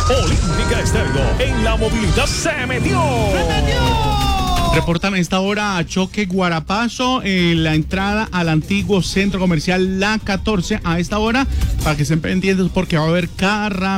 Olímpica Estéreo en la movilidad se metió. Reportan a esta hora choque Guarapazo en la entrada al antiguo centro comercial La 14 a esta hora, para que estén pendientes porque va a haber carga.